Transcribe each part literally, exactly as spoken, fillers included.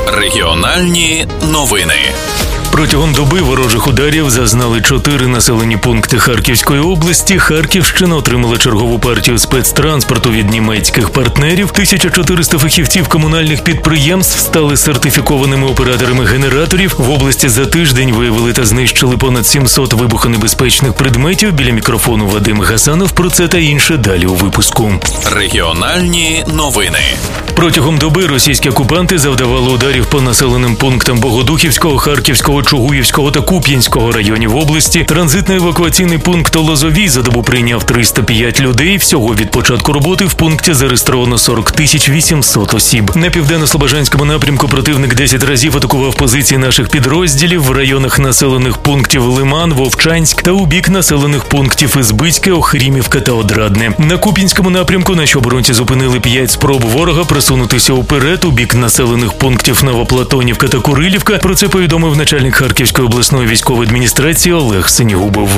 Регіональні новини. Протягом доби ворожих ударів зазнали чотири населені пункти Харківської області. Харківщина отримала чергову партію спецтранспорту від німецьких партнерів. тисяча чотириста фахівців комунальних підприємств стали сертифікованими операторами генераторів. В області за тиждень виявили та знищили понад сімсот вибухонебезпечних предметів. Біля мікрофону Вадим Гасанов. Про це та інше далі у випуску. Регіональні новини. Протягом доби російські окупанти завдавали ударів по населеним пунктам Богодухівського, Харківського, Чугуївського та Куп'янського районів області. Транзитний евакуаційний пункт Лозовій за добу прийняв триста п'ять людей. Всього від початку роботи в пункті зареєстровано сорок тисяч вісімсот осіб. На південно-слобожанському напрямку противник десять разів атакував позиції наших підрозділів в районах населених пунктів Лиман, Вовчанськ та у бік населених пунктів Ізбицьке, Охрімівка та Одрадне. На Куп'янському напрямку наші оборонці зупинили п'ять спроб ворога просунутися уперед у бік населених пунктів Новоплатонівка та Курилівка. Про це повідомив начальник Харківської обласної військової адміністрації Олег Синігубов.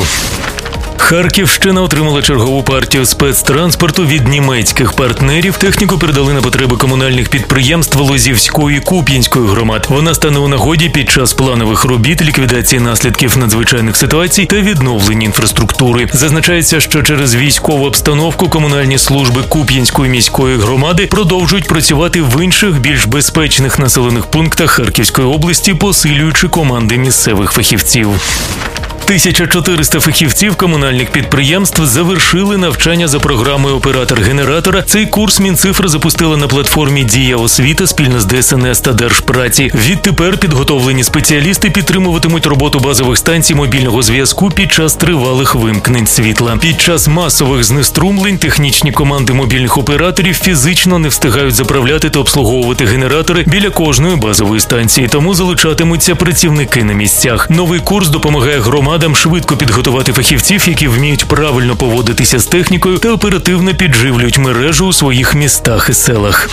Харківщина отримала чергову партію спецтранспорту від німецьких партнерів. Техніку передали на потреби комунальних підприємств Лозівської і Куп'янської громад. Вона стане у нагоді під час планових робіт, ліквідації наслідків надзвичайних ситуацій та відновлення інфраструктури. Зазначається, що через військову обстановку комунальні служби Куп'янської міської громади продовжують працювати в інших, більш безпечних населених пунктах Харківської області, посилюючи команди місцевих фахівців. тисяча чотириста фахівців комунальних підприємств завершили навчання за програмою «Оператор генератора». Цей курс Мінцифра запустила на платформі «Дія освіта» спільно з ДСНС та Держпраці. Відтепер підготовлені спеціалісти підтримуватимуть роботу базових станцій мобільного зв'язку під час тривалих вимкнень світла. Під час масових знеструмлень технічні команди мобільних операторів фізично не встигають заправляти та обслуговувати генератори біля кожної базової станції, тому залучатимуться працівники на місцях. Новий курс допомагає громадам швидко підготувати фахівців, які вміють правильно поводитися з технікою та оперативно підживлюють мережу у своїх містах і селах.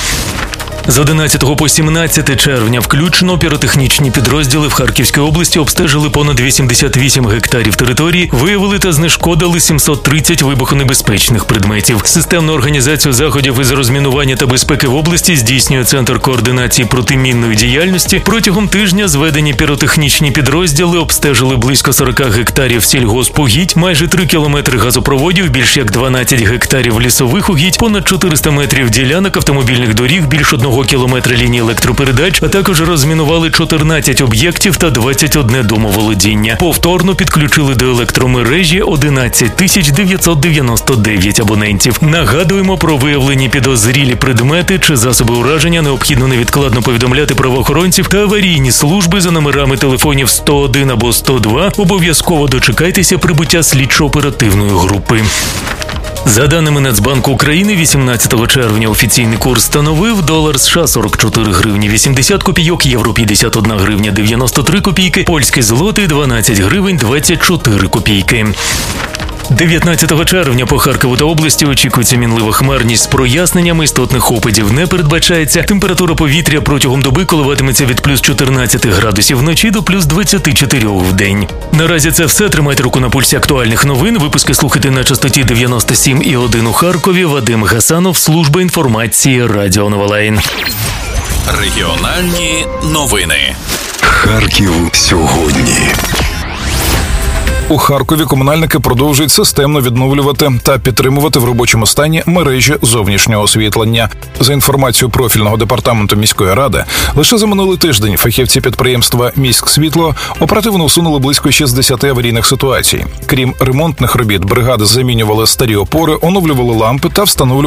З одинадцятого по сімнадцяте червня включно піротехнічні підрозділи в Харківській області обстежили понад вісімдесят вісім гектарів території, виявили та знешкодили сімсот тридцять вибухонебезпечних предметів. Системну організацію заходів із розмінування та безпеки в області здійснює Центр координації протимінної діяльності. Протягом тижня зведені піротехнічні підрозділи обстежили близько сорок гектарів сільгоспугідь, майже три кілометри газопроводів, більш як дванадцять гектарів лісових угідь, понад чотириста метрів ділянок автомобільних доріг, більш одного кілометра лінії електропередач, а також розмінували чотирнадцять об'єктів та двадцять одне домоволодіння. Повторно підключили до електромережі одинадцять тисяч дев'ятсот дев'яносто дев'ять абонентів. Нагадуємо, про виявлені підозрілі предмети чи засоби ураження необхідно невідкладно повідомляти правоохоронців та аварійні служби за номерами телефонів сто один або сто два. Обов'язково дочекайтеся прибуття слідчо-оперативної групи. За даними Нацбанку України, вісімнадцятого червня офіційний курс становив долар США сорок чотири гривні вісімдесят копійок, євро п'ятдесят одна гривня дев'яносто три копійки, польський злотий дванадцять гривень двадцять чотири копійки. дев'ятнадцятого червня по Харкову та області очікується мінлива хмарність з проясненнями, істотних опадів не передбачається. Температура повітря протягом доби коливатиметься від плюс чотирнадцяти градусів вночі до плюс двадцяти чотирьох в день. Наразі це все. Тримайте руку на пульсі актуальних новин. Випуски слухайте на частоті дев'яносто сім і один у Харкові. Вадим Гасанов, служба інформації Радіо Новолайн. Регіональні новини. Харків сьогодні. У Харкові комунальники продовжують системно відновлювати та підтримувати в робочому стані мережі зовнішнього освітлення. За інформацією профільного департаменту міської ради, лише за минулий тиждень фахівці підприємства «Міськсвітло» оперативно усунули близько шістдесят аварійних ситуацій. Крім ремонтних робіт, бригади замінювали старі опори, оновлювали лампи та встановлювали